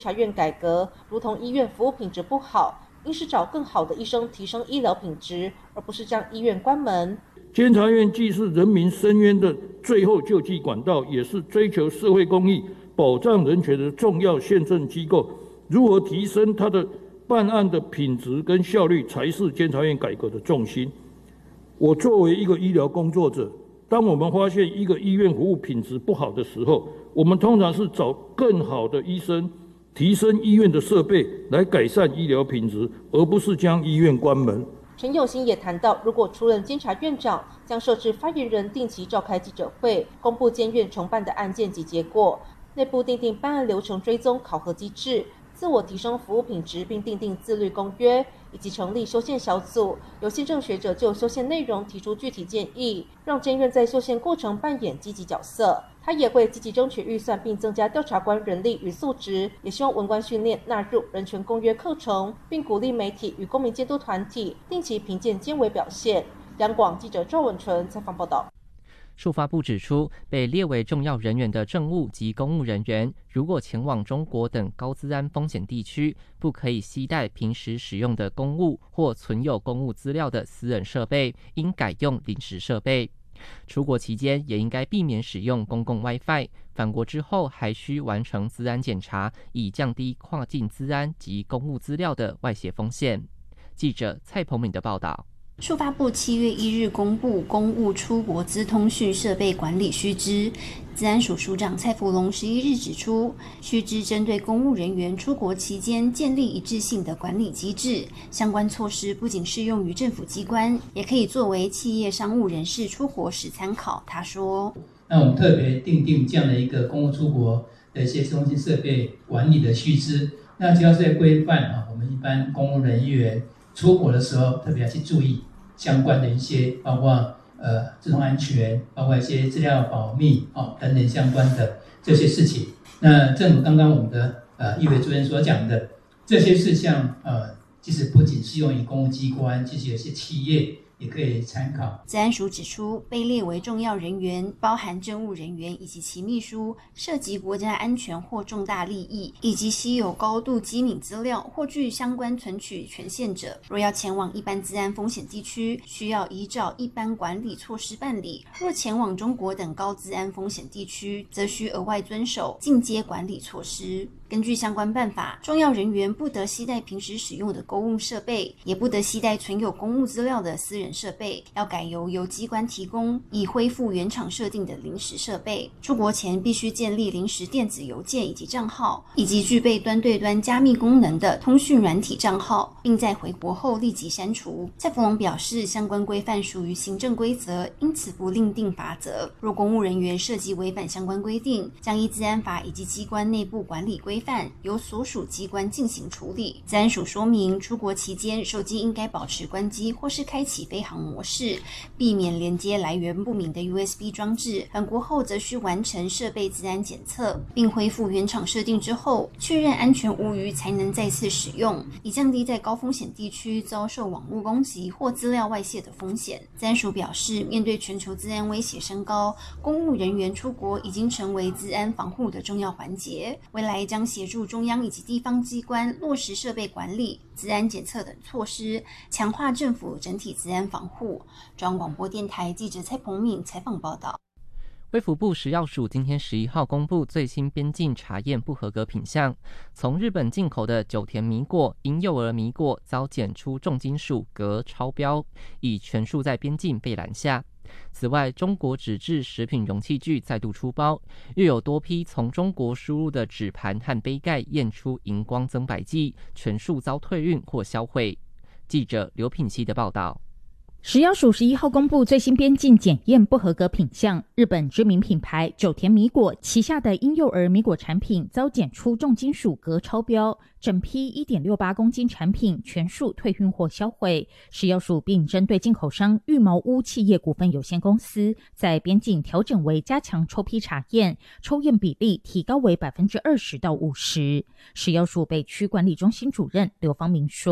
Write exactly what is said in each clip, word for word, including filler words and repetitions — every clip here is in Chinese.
查院改革如同医院服务品质不好，应是找更好的医生提升医疗品质，而不是将医院关门。 监察院既是人民申冤的最后救济管道，也是追求社会公义、保障人权的重要宪政机构。如何提升它的办案的品质跟效率，才是监察院改革的重心。我作为一个医疗工作者，当我们发现一个医院服务品质不好的时候，我们通常是找更好的医生，提升医院的设备来改善医疗品质，而不是将医院关门。 陈永新也谈到，如果出任监察院长，将设置发言人定期召开记者会，公布监院承办的案件及结果，内部订定办案流程追踪考核机制，自我提升服务品质，并订定自律公约，以及成立修宪小组，由宪政学者就修宪内容提出具体建议，让监院在修宪过程扮演积极角色。他也会积极争取预算，并增加调查官人力与素质，也希望文官训练纳入人权公约课程，并鼓励媒体与公民监督团体定期评鉴监委表现。央广记者赵文纯采访报道。 数发部指出，被列为重要人员的政务及公务人员，如果前往中国等高资安风险地区，不可以携带平时使用的公务或存有公务资料的私人设备，应改用临时设备。出国期间也应该避免使用公共 WiFi， 返国之后还需完成资安检查，以降低跨境资安及公务资料的外泄风险。记者蔡鹏敏的报道。 数发部七月一日公布公务出国资通讯设备管理须知，资安署署长蔡福龙十一日指出，须知针对公务人员出国期间建立一致性的管理机制，相关措施不仅适用于政府机关，也可以作为企业商务人士出国时参考。他说， 那我们特别订定这样的一个公务出国的一些资通讯设备管理的须知，那主要是在规范啊，我们一般公务人员出国的时候特别要去注意相关的一些，包括呃自动安全，包括一些资料保密哦等等相关的这些事情。那正如刚刚我们的呃议委主任所讲的，这些事项呃其实不仅适用于公务机关，其实有些企业也可以参考。 资安署指出，被列为重要人员，包含政务人员以及其秘书，涉及国家安全或重大利益，以及稀有高度机敏资料或具相关存取权限者，若要前往一般资安风险地区，需要依照一般管理措施办理；若前往中国等高资安风险地区，则需额外遵守进阶管理措施。根据相关办法，重要人员不得携带平时使用的公务设备，也不得携带存有公务资料的私人设备，要改由由机关提供，以恢复原厂设定的临时设备。出国前必须建立临时电子邮件以及账号，以及具备端对端加密功能的通讯软体账号，并在回国后立即删除。蔡福龙表示，相关规范属于行政规则，因此不另定罚则。若公务人员涉及违反相关规定，将依资安法以及机关内部管理规范由所属机关进行处理。资安署说明，出国期间手机应该保持关机或是开启飞行模式，避免连接来源不明的 U S B 装置。返国后则需完成设备资安检测，并恢复原厂设定之后，确认安全无虞才能再次使用，以降低在高风险地区遭受网络攻击或资料外泄的风险。资安署表示，面对全球资安威胁升高，公务人员出国已经成为资安防护的重要环节，未来将协助中央以及地方机关落实设备管理、资安检测等措施，强化政府整体资安防护。中央广播电台记者蔡鹏敏采访报道。 卫福部食药署今天十一号公布最新边境查验不合格品项，从日本进口的九田米果、婴幼儿米果遭检出重金属镉超标，已全数在边境被拦下。此外，中国纸质食品容器具再度出包，又有多批从中国输入的纸盘和杯盖验出荧光增白剂，全数遭退运或销毁。记者刘品希的报道。 食药署十一号公布最新边境检验不合格品项，日本知名品牌九田米果旗下的婴幼儿米果产品遭检出重金属镉超标，整批 一点六八公斤产品全数退运或销毁。食药署并针对进口商玉毛屋企业股份有限公司，在边境调整为加强抽批查验，抽验比例提高为 百分之二十到五十。食药署北区管理中心主任刘方明说，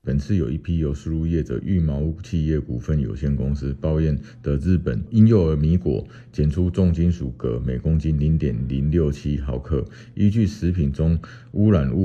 本次有一批由输入业者玉茅屋企业股份有限公司抱怨的日本婴幼儿米果检出重金属镉每公斤 零点零六七毫克，依据食品中污染物